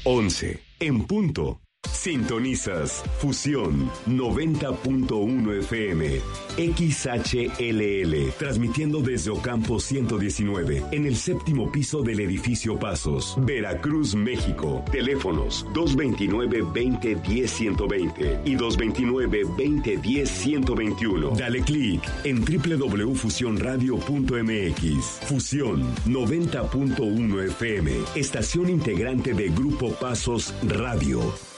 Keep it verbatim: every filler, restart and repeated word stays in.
once, en punto. Sintonizas Fusión noventa punto uno F M, X H L L, transmitiendo desde Ocampo ciento diecinueve, en el séptimo piso del edificio Pasos, Veracruz, México. Teléfonos dos veintinueve, veinte, diez, ciento veinte y dos veintinueve, veinte, diez, ciento veintiuno. Dale clic en doble u doble u doble u punto fusión radio punto m x. Fusión noventa punto uno F M, estación integrante de Grupo Pasos Radio.